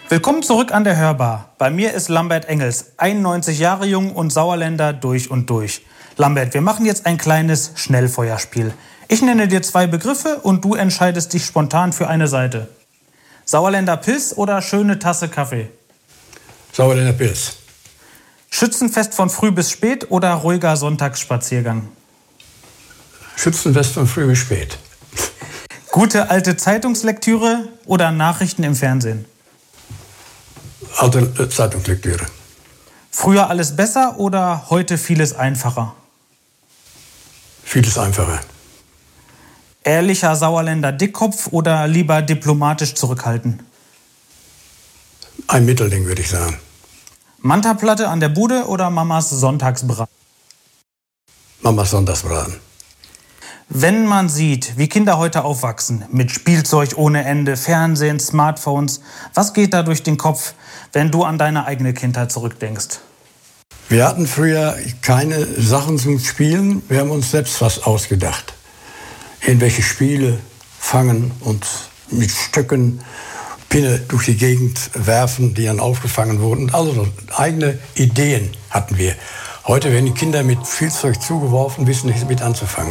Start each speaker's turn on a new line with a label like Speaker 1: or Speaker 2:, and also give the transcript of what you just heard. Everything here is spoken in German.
Speaker 1: Willkommen zurück an der Hörbar. Bei mir ist Lambert Engels, 91 Jahre jung und Sauerländer durch und durch. Lambert, wir machen jetzt ein kleines Schnellfeuerspiel. Ich nenne dir 2 Begriffe und du entscheidest dich spontan für eine Seite. Sauerländer Pils oder schöne Tasse Kaffee?
Speaker 2: Sauerländer Pils.
Speaker 1: Schützenfest von früh bis spät oder ruhiger Sonntagsspaziergang?
Speaker 2: Schützenfest von früh bis spät.
Speaker 1: Gute alte Zeitungslektüre oder Nachrichten im Fernsehen?
Speaker 2: Alte Zeitungslektüre.
Speaker 1: Früher alles besser oder heute vieles einfacher?
Speaker 2: Vieles einfacher.
Speaker 1: Ehrlicher Sauerländer Dickkopf oder lieber diplomatisch zurückhalten?
Speaker 2: Ein Mittelding, würde ich sagen.
Speaker 1: Mantaplatte an der Bude oder Mamas Sonntagsbraten?
Speaker 2: Mamas Sonntagsbraten.
Speaker 1: Wenn man sieht, wie Kinder heute aufwachsen, mit Spielzeug ohne Ende, Fernsehen, Smartphones, was geht da durch den Kopf, wenn du an deine eigene Kindheit zurückdenkst?
Speaker 2: Wir hatten früher keine Sachen zum Spielen, wir haben uns selbst was ausgedacht. Irgendwelche Spiele fangen und mit Stöcken Pinne durch die Gegend werfen, die dann aufgefangen wurden. Also eigene Ideen hatten wir. Heute werden die Kinder mit Spielzeug zugeworfen, wissen nicht mit anzufangen.